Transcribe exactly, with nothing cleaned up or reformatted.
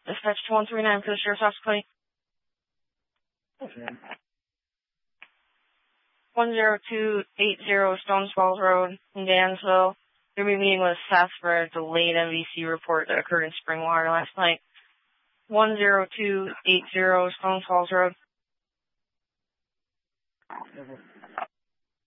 Dispatch one three nine for the Sheriff's Office Clay. one zero two eight zero Stones Falls Road in Dansville. You'll be meeting with staff for a delayed M V C report that occurred in Springwater last night. one zero two eight zero Stones Falls Road.